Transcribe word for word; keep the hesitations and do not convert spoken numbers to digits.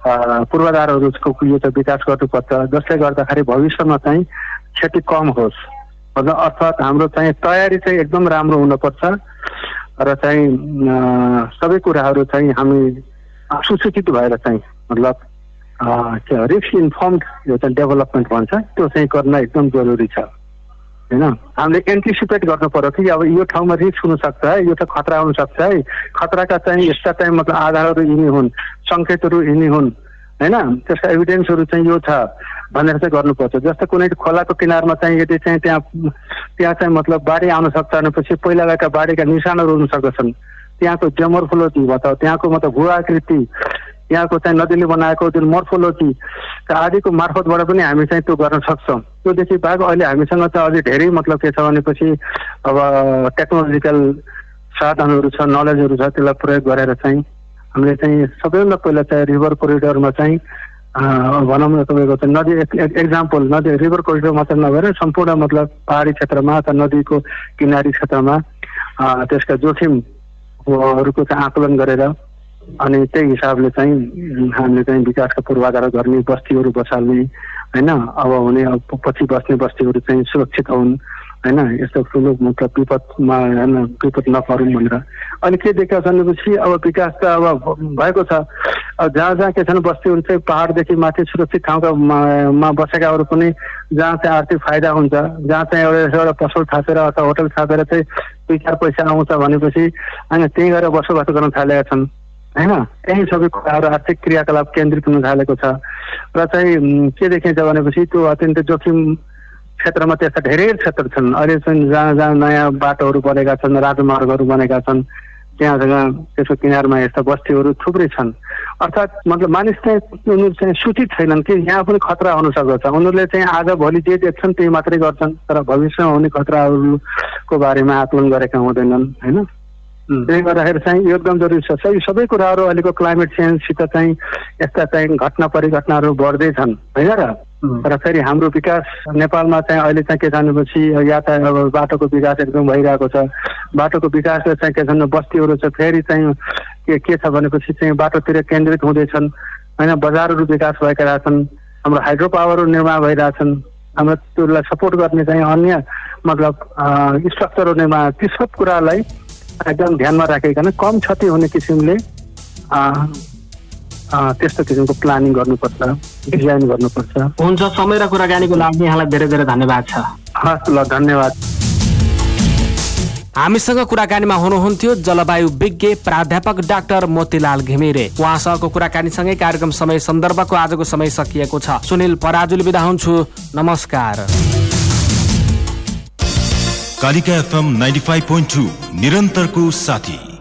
पूर्वाधारहरूको यो चाहिँ विकास गर्नुपर्छ, जसले गर्दाखेरि भविष्यमा चाहिँ क्षति कम होस्। मतलब अर्थात् हाम्रो चाहिँ तयारी चाहिँ एकदम राम्रो हुनुपर्छ र चाहिँ सबै कुराहरू चाहिँ हामी सुसूचित भएर चाहिँ मतलब रिस्क इन्फर्मड यो चाहिँ डेभलपमेन्ट भन्छ त्यो चाहिँ गर्न एकदम जरुरी छ हैन। हामीले एन्टिसिपेट गर्नु पर्यो कि अब यो ठाउँमा रिस्क हुनसक्छ है, यो त खतरा हुनसक्छ है, खतराका चाहिँ यस्ता चाहिँ मतलब आधारहरू यिनी हुन्, सङ्केतहरू यिनी हुन् हैन, त्यसका एभिडेन्सहरू चाहिँ यो छ भनेर चाहिँ गर्नुपर्छ। जस्तो कुनै खोलाको किनारमा चाहिँ यदि चाहिँ त्यहाँ त्यहाँ चाहिँ मतलब बाढी आउन सक्छ भनेपछि पहिला गएका बाढीका निशानहरू हुन सक्दछन्, त्यहाँको जेमोर्फोलोजी अथवा त्यहाँको मतलब भू आकृति, यहाँको चाहिँ नदीले बनाएको जुन मोर्फोलोजी आदिको मार्फतबाट पनि हामी चाहिँ त्यो गर्न सक्छौँ। त्योदेखि बाहेक अहिले हामीसँग चाहिँ अझै धेरै मतलब के छ भनेपछि अब टेक्नोलोजिकल साधनहरू छ, नलेजहरू छ, त्यसलाई प्रयोग गरेर चाहिँ हामीले चाहिँ सबैभन्दा पहिला चाहिँ रिभर कोरिडोरमा चाहिँ भनौँ न तपाईँको चाहिँ नदी एक्जाम्पल नदी रिभर कोरिडोर मात्र नभएर सम्पूर्ण मतलब पहाडी क्षेत्रमा अथवा नदीको किनारी क्षेत्रमा त्यसका जोखिमहरूको चाहिँ आकलन गरेर अनि त्यही हिसाबले चाहिँ हामीले चाहिँ विकासका पूर्वाधार गर्ने, बस्तीहरू बसाल्ने होइन, अब हुने अब पछि बस्ने बस्तीहरू चाहिँ सुरक्षित हुन् होइन, यस्तो ठुलो मतलब विपदमा होइन विपद नपरौँ भनेर। अनि के देखिएको छ भनेपछि अब विकास त अब भएको छ, अब जहाँ जहाँ के छन् बस्तीहरू चाहिँ पहाडदेखि माथि सुरक्षित ठाउँका मा बसेकाहरू पनि जहाँ चाहिँ आर्थिक फाइदा हुन्छ, जहाँ चाहिँ एउटा एउटा पसल थापेर अथवा होटल थापेर चाहिँ दुई चार पैसा आउँछ भनेपछि होइन त्यहीँ गएर बसोबास गर्न थालेका छन् होइन। त्यही सबै कुराहरू आर्थिक क्रियाकलाप केन्द्रित हुन थालेको छ र चाहिँ के देखिन्छ भनेपछि त्यो अत्यन्तै जोखिम क्षेत्रमा त्यस्ता धेरै क्षेत्र छन् अहिले चाहिँ जहाँ जहाँ नयाँ बाटोहरू बनेका छन्, राजमार्गहरू बनेका छन्, त्यहाँ जग्गा त्यसको किनारमा यस्ता बस्तीहरू थुप्रै छन्। अर्थात् मतलब मानिस चाहिँ उनीहरू चाहिँ सूचित छैनन् कि यहाँ पनि खतरा हुन सक्दछ। उनीहरूले चाहिँ आज भोलि जे देख्छन् त्यही मात्रै गर्छन्, तर भविष्यमा हुने खतराहरूको बारेमा आकलन गरेका हुँदैनन् होइन। त्यही गर्दाखेरि चाहिँ यो एकदम जरुरी छ। सबै सबै कुराहरू अहिलेको क्लाइमेट चेन्जसित चाहिँ यस्ता चाहिँ घटना परिघटनाहरू बढ्दैछन् होइन र। तर फेरि हाम्रो विकास नेपालमा चाहिँ अहिले चाहिँ के छ भनेपछि यातायात अब बाटोको विकास एकदम भइरहेको छ। बाटोको विकासले चाहिँ के छ बस्तीहरू चाहिँ फेरि चाहिँ के के छ भनेपछि चाहिँ बाटोतिर केन्द्रित हुँदैछन् होइन, बजारहरू विकास भएका रहेछन्, हाम्रो हाइड्रो पावरहरू निर्माण भइरहेछन्, हाम्रो त्यसलाई सपोर्ट गर्ने चाहिँ अन्य मतलब स्ट्रक्चरहरू निर्माण, ती सब कुरालाई एकदम ध्यानमा राखिकन कम क्षति हुने किसिमले त्यस्तो किसिमको प्लानिङ गर्नुपर्छ, डिजाइन गर्नुपर्छ। हुन्छ, समय र कुराकानीको लागि यहाँलाई धेरै धेरै धन्यवाद छ। हस् ल, धन्यवाद। हामीसँग कुराकानीमा हुनुहुन्थ्यो जलवायु विज्ञ प्राध्यापक डाक्टर मोतीलाल घिमिरे। उहाँसँगको कुराकानीसँगै कार्यक्रम समय सन्दर्भको आजको समय सकिएको छ। सुनिल पराजुली बिदा हुन्छु, नमस्कार। Kalika FM ninety five point two निरन्तरको साथी।